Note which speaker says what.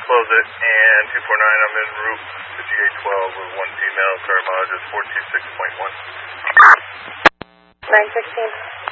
Speaker 1: close it, and 249, I'm en route to GA12 with one female, current mileage is 426.1.
Speaker 2: 916.